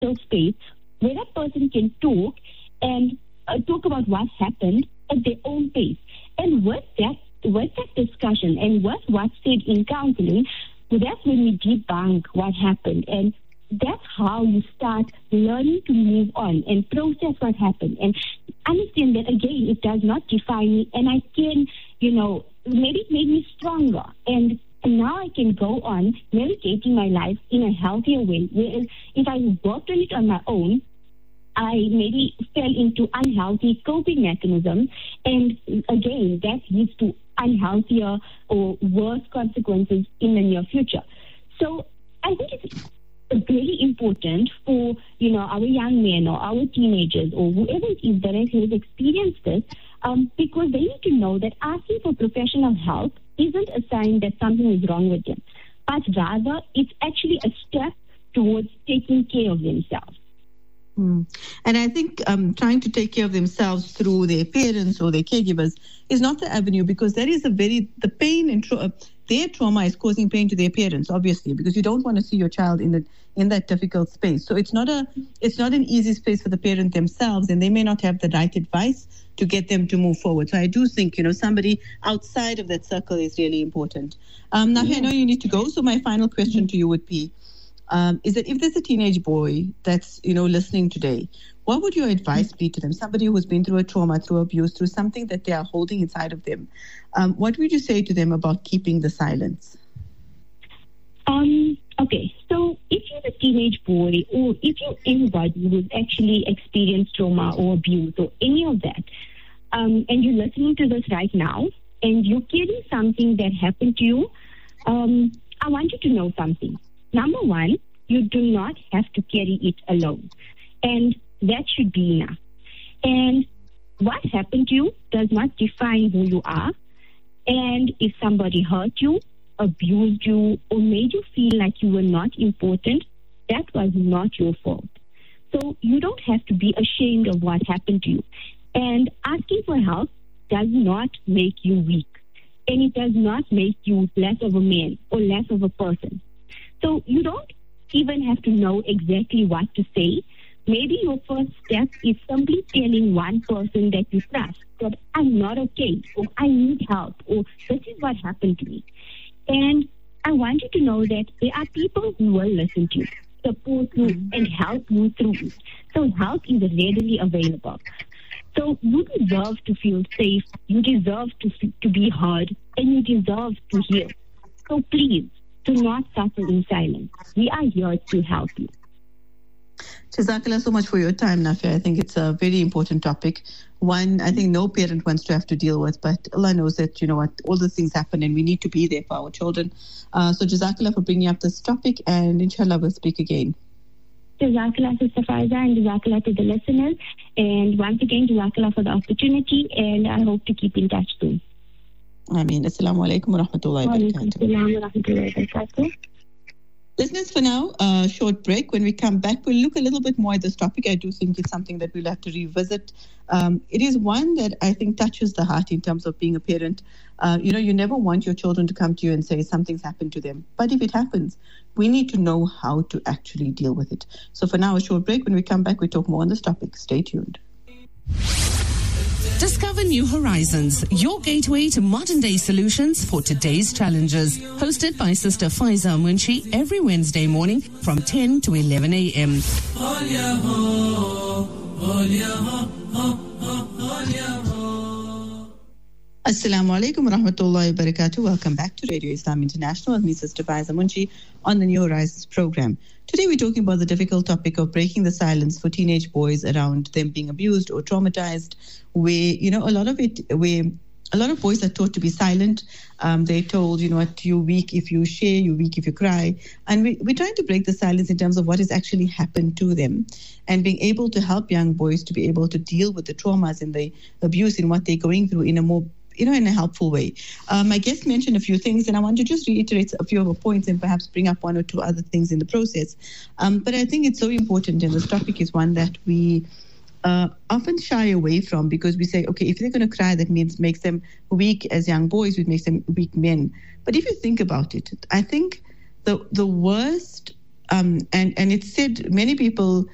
neutral space where that person can talk and talk about what happened at their own pace. And with that discussion and with what's said in counseling, that's when we debunk what happened. And that's how you start learning to move on and process what happened and understand that, again, it does not define me, and I can, maybe it made me stronger. And now I can go on navigating my life in a healthier way. Whereas if I worked on it on my own, I maybe fell into unhealthy coping mechanisms, and again, that leads to unhealthier or worse consequences in the near future. So I think it's very important for, our young men or our teenagers or whoever it is that has experienced this, because they need to know that asking for professional help isn't a sign that something is wrong with them, but rather it's actually a step towards taking care of themselves. And I think trying to take care of themselves through their parents or their caregivers is not the avenue, because there is the pain and their trauma is causing pain to their parents, obviously, because you don't want to see your child in that difficult space. So it's not an easy space for the parent themselves, and they may not have the right advice to get them to move forward. So I do think, somebody outside of that circle is really important. Nafi, I know you need to go. So my final question to you would be, is that if there's a teenage boy that's, listening today, what would your advice be to them? Somebody who's been through a trauma, through abuse, through something that they are holding inside of them. What would you say to them about keeping the silence? Okay, so if you're a teenage boy, or if you're anybody who's actually experienced trauma or abuse or any of that, and you're listening to this right now, and you're carrying something that happened to you, I want you to know something. Number one, you do not have to carry it alone. And that should be enough. And what happened to you does not define who you are. And if somebody hurt you, abused you, or made you feel like you were not important, that was not your fault. So you don't have to be ashamed of what happened to you. And asking for help does not make you weak. And it does not make you less of a man or less of a person. So you don't even have to know exactly what to say. Maybe your first step is simply telling one person that you trust that I'm not okay, or I need help, or this is what happened to me. And I want you to know that there are people who will listen to you, support you, and help you through it. So help is readily available. So you deserve to feel safe, you deserve to be heard, and you deserve to heal. So please, do not suffer in silence. We are here to help you. Jazakallah so much for your time, Nafi. I think it's a very important topic. One, I think no parent wants to have to deal with, but Allah knows that, all these things happen and we need to be there for our children. So Jazakallah for bringing up this topic, and inshallah we'll speak again. Jazakallah, Sister Faiza, and Jazakallah to the listeners. And once again, Jazakallah for the opportunity, and I hope to keep in touch soon. Ameen. Assalamu alaikum wa rahmatullahi wa barakatuh. Listeners, for now, a short break. When we come back, we'll look a little bit more at this topic. I do think it's something that we'll have to revisit. It is one that I think touches the heart in terms of being a parent. You never want your children to come to you and say something's happened to them. But if it happens, we need to know how to actually deal with it. So for now, a short break. When we come back, we talk more on this topic. Stay tuned. Discover New Horizons, your gateway to modern-day solutions for today's challenges. Hosted by Sister Faiza Munshi every Wednesday morning from 10 to 11 a.m. Assalamu alaikum wa rahmatullahi wa barakatuh. Welcome back to Radio Islam International with me, Sister Faiza Munshi, on the New Horizons program. Today we're talking about the difficult topic of breaking the silence for teenage boys around them being abused or traumatized, where, a lot of boys are taught to be silent. They're told, you're weak if you share, you're weak if you cry. And we're trying to break the silence in terms of what has actually happened to them and being able to help young boys to be able to deal with the traumas and the abuse and what they're going through in a more in a helpful way. My guest mentioned a few things, and I want to just reiterate a few of the points and perhaps bring up one or two other things in the process. But I think it's so important, and this topic is one that we often shy away from, because we say, okay, if they're going to cry, that makes them weak as young boys, it makes them weak men. But if you think about it, I think the worst, and it's said, many people